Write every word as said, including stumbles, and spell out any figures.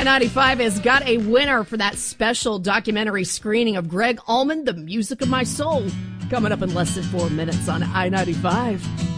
ninety-five has got a winner for that special documentary screening of Greg Allman, The Music of My Soul, coming up in less than four minutes on I ninety-five.